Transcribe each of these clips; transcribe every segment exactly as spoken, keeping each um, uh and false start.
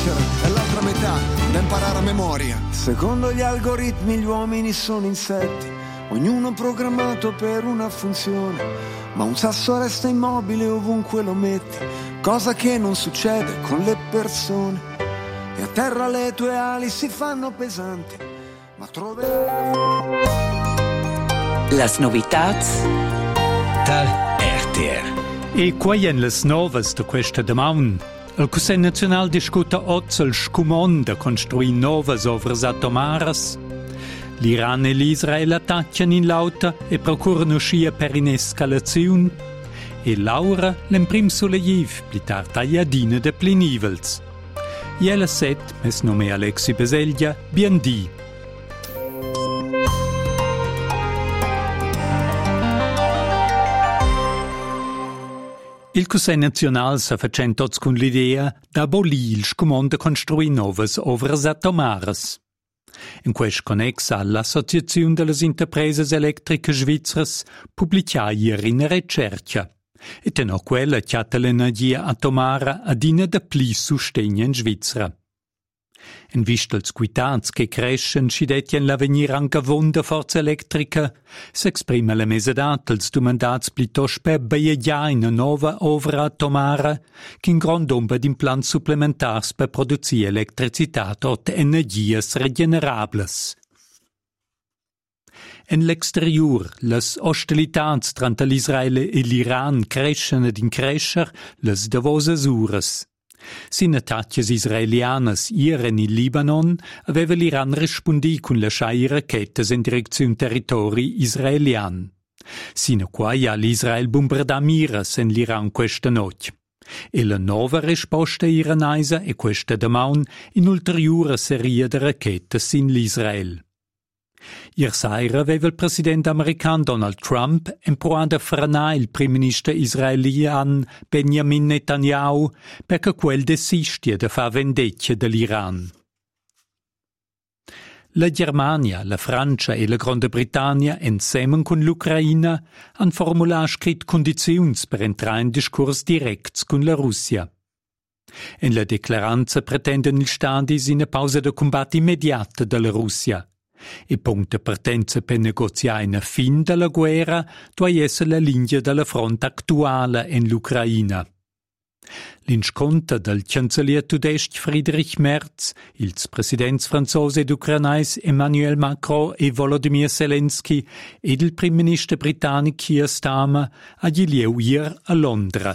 conoscere e l'altra metà da imparare a memoria. Secondo gli algoritmi gli uomini sono insetti, ognuno programmato per una funzione, ma un sasso resta immobile ovunque lo metti, cosa che non succede con le persone. E a terra le tue ali si fanno pesanti, ma troverai las novitats da R T R. E quai en las novas de questa damaun? Il Cussegn Nacional discuta oggi il scumon da construire novas ovras atomaras. L'Iran e l'Israel attacchiano in lauta e procurano scia per inescalazione. E Laura l'emprim soleiv, plitar tagliadina de plenivels. Iela set, mes nome Alexi Beselgia, bien di. Il Cussegn Nacional sa facent tots con l'idea d'abolì il scumon de construir novas ovras atomaras. In quest connexa l'Associazione delle Interpreses Elettricas Svizras pubblicà ieri in ricerca. E tenò quella chiata l'energia atomara adina da pli sostegno in Svizzera. In vista als quitats che crescen scidetien l'avenir anche von da forza elettrica, s'exprima la mesedat als domandats pluttost per beiagia in una nova ovra atomara che in grand'omba d'implants supplementars per produzir elettricità tot energias regenerables. En l'exterior, las hostilitats tra l'Israel e l'Iran crescen ed increscer las davosas uras. Sin attacches israelianas ieren in Libanon aveva l'Iran rispondi con lasciai rachettes in direzione territori israelian. Sino quai ha l'Israel bombardà miras in l'Iran questa notte. E la nuova risposta iranaisa è questa damaun in ulteriore serie di rachettes in l'Israel. Ier saira aveva il presidente americano Donald Trump emproato a frenare il primo ministro israeliano Benjamin Netanyahu perché quel desistia di fare vendetta dell'Iran. La Germania, la Francia e la Grande Britannia, insieme con l'Ucraina, hanno formulato scritto condizioni per entrare in discorsi diretti con la Russia. In la declaranza pretendono gli Stati una pausa di combatto immediata dalla Russia. E punto partenza per negoziare una fin della guerra deve essere la linea della fronte attuale in l'Ucraina. L'insconto del cancelliere tedesco Friedrich Merz, il presidente francese ed ucrainese Emmanuel Macron e Volodymyr Zelensky ed il primo ministro britannico Keir Starmer a ieri a Londra.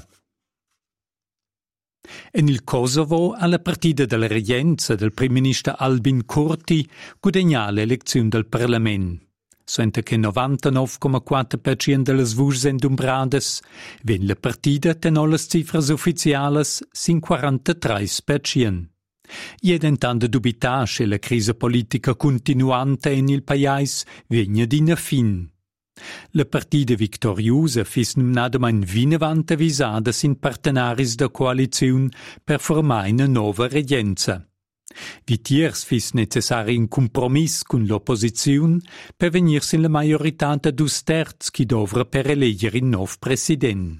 In il Kosovo, alla partita della reggenza del primo ministro Albin Kurti, guadagna l'elezione del Parlamento. Sente che novantanove virgola quattro per cento delle voci sono umbrades, wenn la partita tenò le cifre ufficiali sin quarantatré per cento. Ied entando dubitare che la crisi politica continuante in il paese venga di una fin. La partita vittoriosa fis nadamein vinavant avisadas in partenaris da coalizione per formare una nuova reggenza. Vitiers fis necessari un compromiss con l'opposizione per venirsi in la maggiorità da due terzi che dovra per eleggere il nuovo presidente.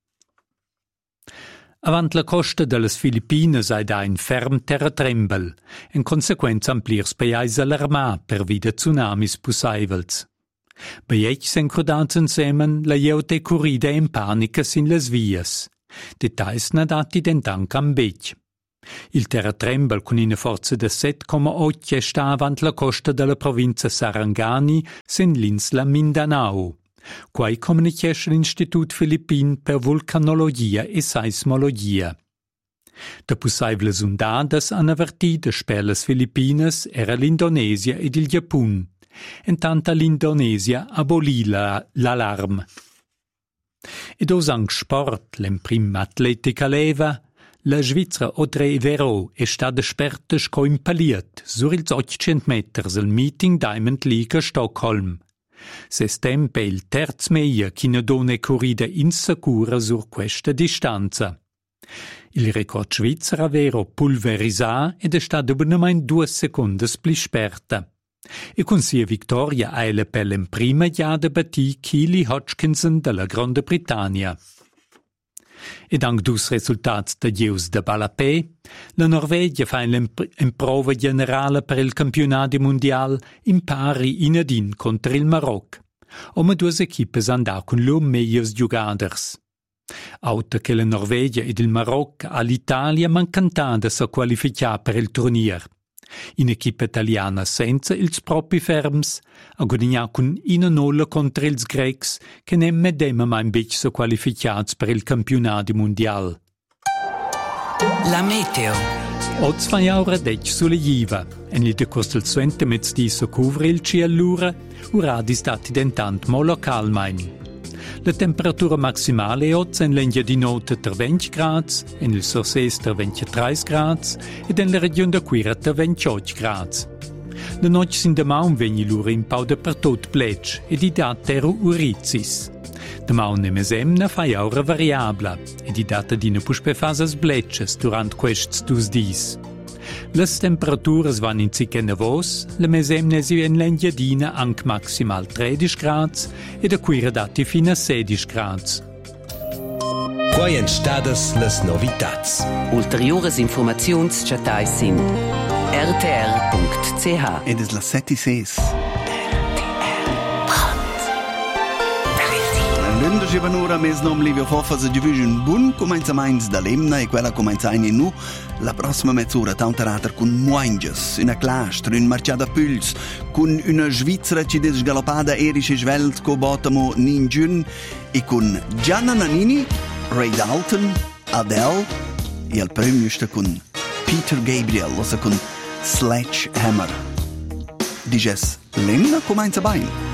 Avant la costa delle Filippine hai da un ferm terratrembel, in conseguenza amplirs paesi allarmà per vide tsunamis possibils. Beiec s'encrodats insemen la jeute corrida in panica sin les vias. Detais nadati dentan cambec. Il terratrembel con una forza de sette virgola otto sta avant la costa della provincia Sarangani sin l'insula Mindanao. Quai comunicasse l'Istitut Filippin per vulcanologia e seismologia. De possibles ondades han avertidas per les Filippines era l'Indonesia ed il Giappun. Intanto l'Indonesia abolì la, l'alarm. Ed osang sport, l'emprim atletica leva, la Svizzera Audrey Vero è stata esperta sco impaliet sur ils ottocento meters al meeting Diamond League a Stockholm. S'estem è il terz meia chi ne dona corrida insicura sur questa distanza. Il record svizzera Vero pulverisà ed è stata benemain due secondi pli sperta. E con sia vittoria ha ella per l'emprima giada battì Keely Hodgkinson della Grande Britannia. Ed anche dus resultats da Gius de Balapé, la Norvegia fa l'improva generale per il campionato mondiale in pari in adin contro il Marocco. Ome due equipes andà con loro meglios giocadors. Auto che la Norvegia ed il Marocco all'Italia mancantada sa qualificare per il turnier. In equipa italiana senza ils propi ferms, a guadagnare con una nolla contro ils grecs che ne medema mai invece sa qualificati per il campionato mondiale. La meteo. Oz fai ora dec sulle Jiva, e nel decorso del suente mezz'dì so cuvre il ciallura, ura di stati dentant mo local main. La temperatura maximale è oggi in l'Engia di Notte tra venti gradi, nel Sorsese tra ventitré gradi e nella regione da Quira tra ventotto gradi. La notte sin demà un vegni l'ura in pauda per tot plec e di data ero urizis. Demà un nemesemna fai aura variabla e di data di ne puspe fasas bleces durant quests dus dis. Las temperaturas van in ziche nevos, la mesemna si in l'Engiadina anche maximal tredici gradi e da Quira dati fino a sedici gradi. Quai en stadas las novitats. Ulteriores informazions chatais in r t r punct c h. Ed es la sette e sei. Lünder ci vanura mes nom Livio Foffa se giuvi un bun començaments da lemna e quella comença in nu la prossima mezz'ora tanterata con muanges, una clastra, un marciada puls, con una svizzera ci des galopada erische svelt co botamo ninjun e con Gianna Nannini, Ray Dalton, Adele e al premio sta con Peter Gabriel, o con Sledgehammer. Dices, lemna comença bene.